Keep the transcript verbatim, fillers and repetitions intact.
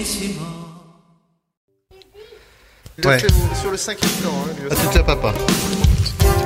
Il Ouais. a fait au- sur le cinquième temps. Hein, lui Ah, aussi. c'est déjà papa.